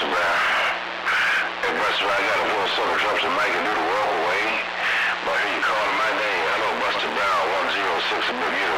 Buster Brown. Hey, Buster, I got a full soda trucks and Mike can do the walk away. But here you calling my name. Hello, Buster Brown, 106 in Bermuda.